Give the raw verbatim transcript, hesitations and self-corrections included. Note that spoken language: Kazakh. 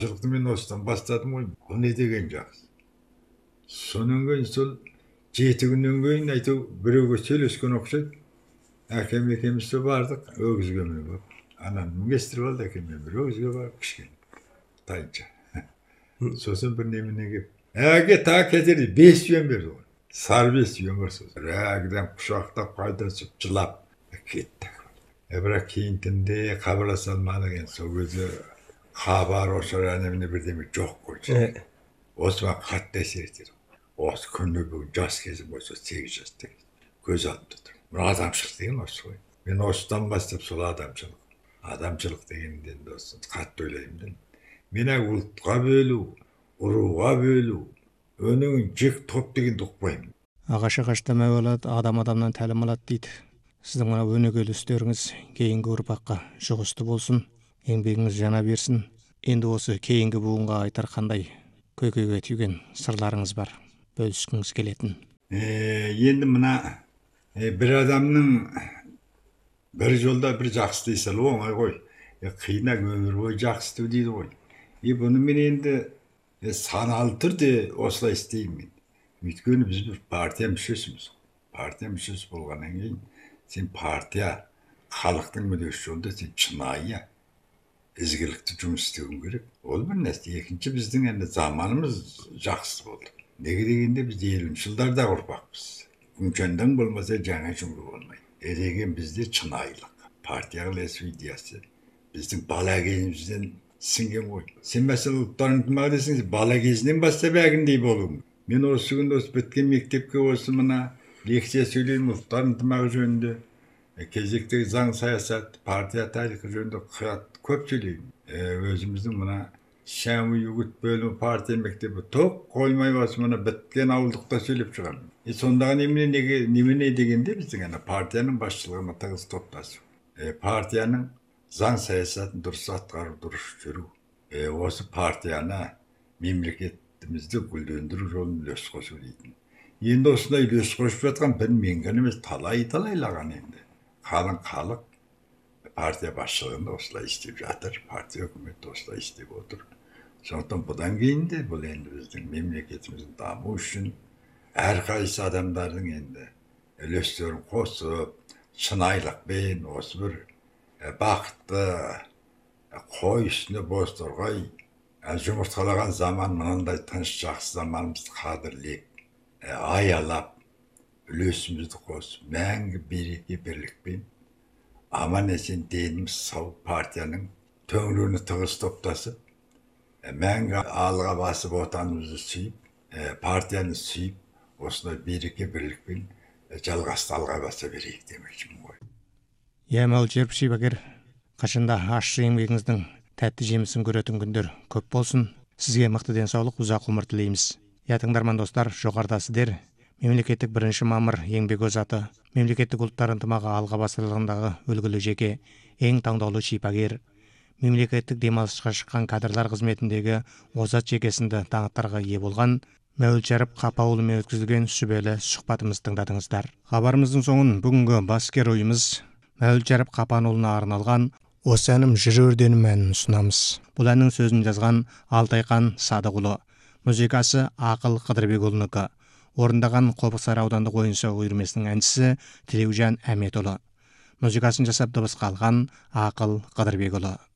Жылқы мен осыдан бастадым ғой, бұл не деген жақсы. Сонан кейін сол жеті күннен кейін әйтеу біреуге сөйлескен ұқсайды. Әкем екеуміз де бардық, өгізге мініп. Ананы мінгестіріп алды әкеме, бір өгізге барып кішкене. Тайынша. Сосын бір неменеге. Әге та кетерді, бес үйен берді ғой. Сар бес үйен бар сосын. Әгіден құшақтап қайдасып жылап кетті. Бірақ кейін түнде хабарласа алмадық енді. Сол кезде хабар ошар әнеміне бірдеме жоқ қой. Осыған қатты әсер етеді. Осы күні бүгін жас кезім осы сегіз жаста көз алдымда тұр. Бұл адамшылық деген осы ғой. Мен осыдан бастап сол адамшылық. Адамшылық дегенде осы қатты ойлаймын. Мен ұлтқа бөлу, ұруға бөлу, өнігін жек топ дегенді ұқпаймын. Ағаш ағашта мәу алады, адам адамнан тәлім алады дейді. Сіздің мына өнегелі істеріңіз кейінгі ұрпаққа жұғысты болсын, еңбегіңіз жана берсін. Енді осы кейінгі буынға айтар қандай көкейге түйген сырларыңыз бар, бөліскіңіз келетін? Енді мына бір адамның бір жолда бір жақсы дей салу оңай ғой. Қиынақ өмір бойы жақсы дейді ғой. Бұны мен енді саналы түрде осылай істеймін. Өйткені біз бір партия мүшесіміз. Партия мүшесі болғаннан кейін сен партия халықтың мүддесі жолында сен шынайы ізгілікті жұмыс істеуің керек. Ол бір нәрсе. Екінші біздің енді заманымыз жақсы болды. Неге дегенде біз елуінші жылдарда ұрпақпыз. Күншендің болмаса жаңа жұмыр болмайды. Ереген бізде шынайылық, партия қылесу идеясы біздің бала кезімізден сіңген ғой. Сен мәселе ұлттар ынтымағы десеңіз, бала кезінен бастап әгіндей болуың. Мен осы күнде осы біткен мектепке осы мына лекция сөйлеймін ұлттар ынтымағы жөнінде. Кезектегі заң саясат, партия тарихы жөнінде көп сөйлеймін. Өзіміздің мына Шәмі үгіт бөлімі партия мектебі тоқ қоймай басы мұны біткен ауылдықта сөйлеп шығамын. E сондағы немене немене дегенде біздің ана партияның басшылығына тығыз топтасу. E, партияның заң саясатын дұрыс атқару, дұрыс жүру. E, осы партияны мемлекетімізді гүлдендіру жолын үлес қосу дейтін. Енді осындай үлес қосып жатқан бір мен ғана емес талай-талайлаған енді. Қалың халық партия басшылығында осылай істеп жатыр, партия үкіметі осылай істеп отыр. Сондықтан бұдан кейін де бұл енді біздің мемлекетіміздің даму үшін әрқайсы адамдардың енді үлестерін қосып, шынайылықпен осы бір бақытты қой үстіне боз торғай жұмыртқалаған заман мынандай тыныш жақсы заманымызды қадірлеп, аялап, үлесімізді қосып, мәңгі береке бірлікпен аман есен деніміз сау партияның төңірегіне тығыз топтасып, мәңгі алға басып отанымызды сүйіп, партияны сүйіп, осындай береке бірлікпен жалғасты алға баса берейік демекшімін ғой. Иә, Мәуілжеров шебекер, қашанда ащы еңбегіңіздің тәтті жемісін көретін күндер көп болсын. Сізге мықты денсаулық, ұзақ ғұмыр тілейміз. Иә, тыңдарман достар, жоғарыда сіздер мемлекеттік бірінші мамыр еңбек озаты, мемлекеттік ұлттар ынтымағы алға басырылығындағы үлгілі жеке, ең таңдаулы шипагер, мемлекеттік демалысқа шыққан кадрлар қызметіндегі озат жекесінді даңқтарға ие болған Мәуілжеров Қапаұлымен өткізілген сүбелі сұхбатымыз тыңдадыңыздар. Хабарымыздың соңын бүгінгі баскер ойымыз Мәуілжеров Қапанұлына арналған «Осы әнім жыр өрденім» әнін ұсынамыз. Бұл әннің сөзін жазған Алтайхан Садықұлы, музыкасы Ақыл Қыдырбекұлынікі, орындаған Қобықсары аудандық ойын-сауық үйірмесінің әншісі Тілеужан Әметұлы. Музыкасын жасап дыбысқа алған Ақыл Қыдырбекұлы.